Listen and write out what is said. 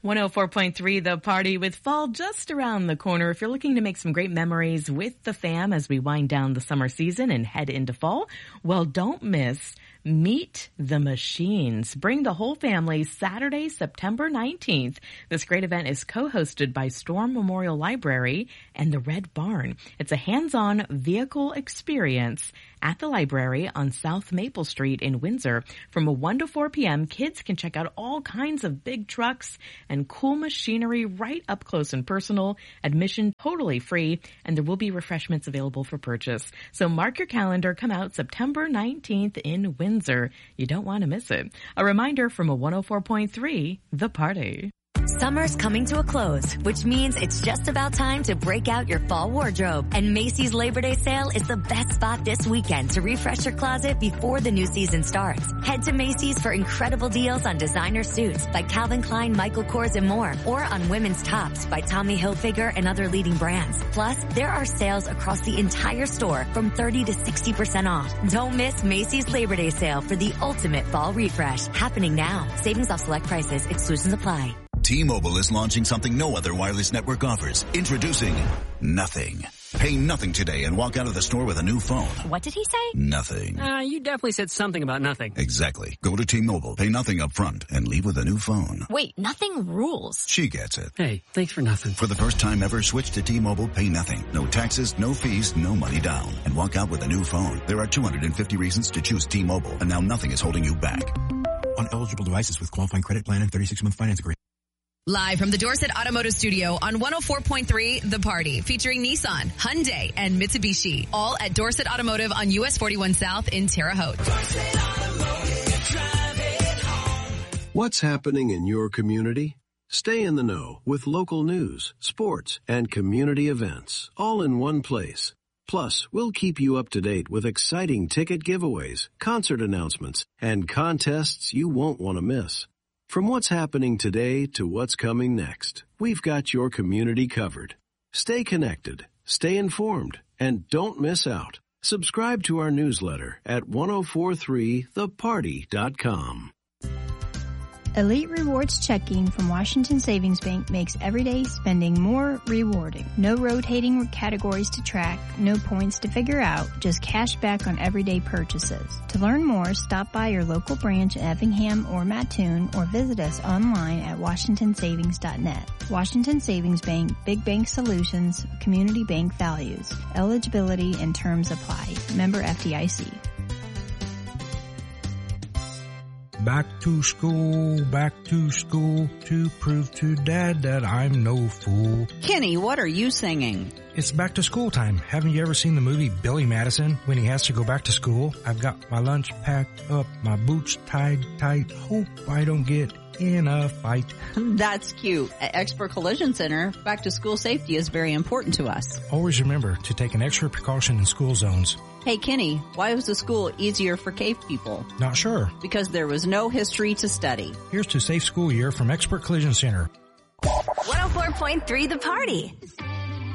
104.3 The Party, with fall just around the corner. If you're looking to make some great memories with the fam as we wind down the summer season and head into fall, well, don't miss Meet the Machines. Bring the whole family Saturday, September 19th. This great event is co-hosted by Storm Memorial Library and the Red Barn. It's a hands-on vehicle experience at the library on South Maple Street in Windsor. From 1 to 4 p.m., kids can check out all kinds of big trucks and cool machinery right up close and personal. Admission totally free, and there will be refreshments available for purchase. So mark your calendar. Come out September 19th in Windsor. You don't want to miss it. A reminder from 104.3 The Party. Summer's coming to a close, which means it's just about time to break out your fall wardrobe. And Macy's Labor Day sale is the best spot this weekend to refresh your closet before the new season starts. Head to Macy's for incredible deals on designer suits by Calvin Klein, Michael Kors, and more, or on women's tops by Tommy Hilfiger and other leading brands. Plus, there are sales across the entire store from 30 to 60% off. Don't miss Macy's Labor Day sale for the ultimate fall refresh. Happening now. Savings off select prices. Exclusions apply. T-Mobile is launching something no other wireless network offers. Introducing Nothing. Pay nothing today and walk out of the store with a new phone. What did he say? Nothing. You definitely said something about nothing. Exactly. Go to T-Mobile, pay nothing up front, and leave with a new phone. Wait, nothing rules. She gets it. Hey, thanks for nothing. For the first time ever, switch to T-Mobile, pay nothing. No taxes, no fees, no money down. And walk out with a new phone. There are 250 reasons to choose T-Mobile, and now nothing is holding you back. On eligible devices with qualifying credit plan and 36-month finance agreement. Live from the Dorset Automotive Studio on 104.3 The Party, featuring Nissan, Hyundai, and Mitsubishi, all at Dorset Automotive on US 41 South in Terre Haute. What's happening in your community? Stay in the know with local news, sports, and community events, all in one place. Plus, we'll keep you up to date with exciting ticket giveaways, concert announcements, and contests you won't want to miss. From what's happening today to what's coming next, we've got your community covered. Stay connected, stay informed, and don't miss out. Subscribe to our newsletter at 1043theparty.com. Elite Rewards checking from Washington Savings Bank makes everyday spending more rewarding. No rotating categories to track, no points to figure out, just cash back on everyday purchases. To learn more, stop by your local branch in Effingham or Mattoon or visit us online at washingtonsavings.net. Washington Savings Bank, big bank solutions, community bank values. Eligibility and terms apply. Member FDIC. Back to school, to prove to Dad that I'm no fool. Kenny, what are you singing? It's back to school time. Haven't you ever seen the movie Billy Madison when he has to go back to school? I've got my lunch packed up, my boots tied tight, hope I don't get in a fight. That's cute. At Expert Collision Center, back to school safety is very important to us. Always remember to take an extra precaution in school zones. Hey Kenny, why was the school easier for cave people? Not sure. Because there was no history to study. Here's to Safe School Year from Expert Collision Center. 104.3 The Party.